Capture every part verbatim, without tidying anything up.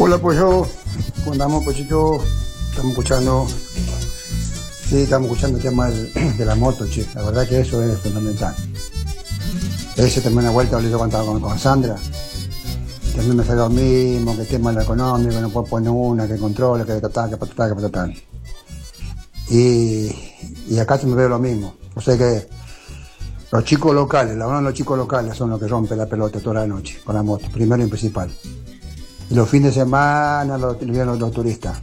Hola, pues yo, ¿cómo andamos? Pues yo, estamos escuchando, sí, estamos escuchando el tema del, de la moto, che. La verdad que eso es fundamental. Ese también una vuelta hablé yo contaba con, con Sandra. También me salió lo mismo, que el tema de lo económico, que no puedo poner una, que controle, que tatal, que patatá, que patatá. Y, y acá se me ve lo mismo. O sea que los chicos locales, la verdad los chicos locales son los que rompen la pelota toda la noche con la moto, primero y principal. Y los fines de semana los, los, los turistas.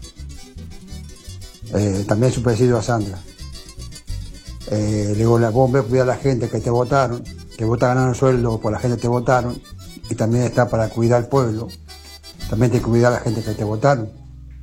Eh, también su parecido a Sandra. Eh, le digo, la bomba cuida a la gente que te votaron, que vos estás ganando sueldo por la gente que te votaron, y también está para cuidar al pueblo, también te cuidar a la gente que te votaron.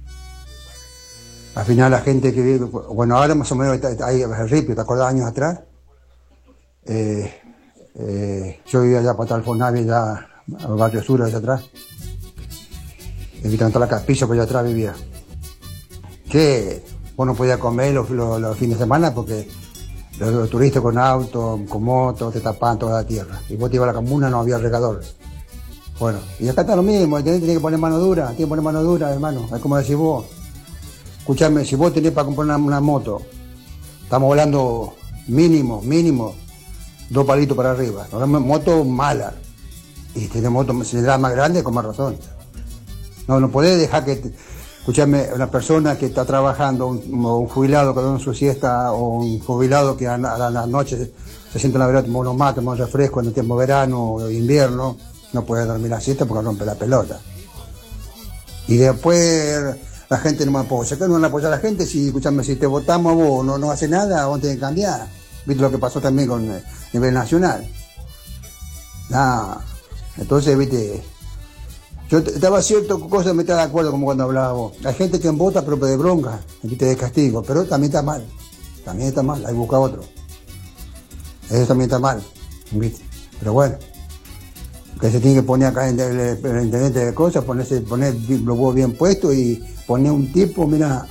Al final la gente que vive, bueno, ahora más o menos hay el ripio, ¿te acordás años atrás? Eh, eh, yo vivía allá para Talfonavia, ya al barrio sur, allá atrás. Evitando la Caspilla, por allá atrás vivía. Que vos no podías comer los, los, los fines de semana porque los, los turistas con auto, con moto, te tapaban toda la tierra. Y vos te ibas a la comuna, no había regador. Bueno, y acá está lo mismo, tenés, tenés que poner mano dura, tenés que poner mano dura, hermano. Es como decís vos. Escuchame, si vos tenés para comprar una, una moto, estamos hablando mínimo, mínimo, dos palitos para arriba. Hablamos de moto mala. Y tenés moto, si la más grande, con más razón. No, no podés dejar que, te, escuchame, una persona que está trabajando, un, un jubilado que duerme en su siesta, o un jubilado que a, a la noche se siente en la vereda, toma unos mates, toma un refresco en el tiempo de verano o de invierno, no puede dormir la siesta porque rompe la pelota. Y después la gente no me apoya. ¿Qué no van a apoyar a la gente? Si, escuchame, si te votamos a vos, no, no hace nada, vos tenés que cambiar. ¿Viste lo que pasó también con el nivel nacional? Nah, entonces, viste, yo estaba cierto cosas me estaba de acuerdo como cuando hablaba vos. Hay gente que vota pero de bronca, aquí te de castigo, pero también está mal. También está mal, hay que buscar otro. Eso también está mal, ¿viste? Pero bueno, que se tiene que poner acá en el, el intendente de cosas, ponerse, poner los huevos bien puestos y poner un tipo, mira.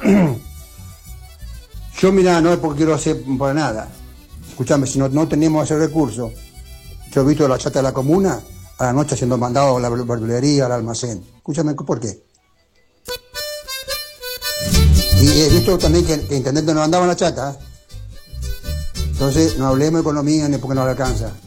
Yo, mira, no es porque quiero hacer para nada. Escuchame, si no, no tenemos ese recurso, yo he visto la chata de la comuna a la noche siendo mandado a la verdulería, al almacén. Escúchame, ¿por qué? Y he visto también que, que intendente no andaba en la chata. Entonces, no hablemos de economía ni porque no le alcanza.